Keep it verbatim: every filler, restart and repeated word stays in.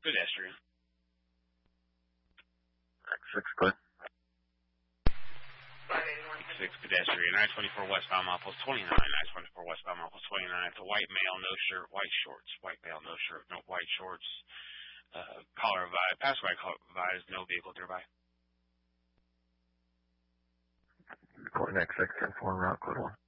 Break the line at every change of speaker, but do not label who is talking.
Pedestrian.
X six, good.
X six, pedestrian. nine twenty-four westbound, mile post twenty-nine. nine twenty-four westbound, mile post twenty-nine. It's a white male, no shirt, white shorts. White male, no shirt, no white shorts. Uh, collar advised, passerby collar advised, no vehicle nearby.
Reporting X six, ten four, route code one.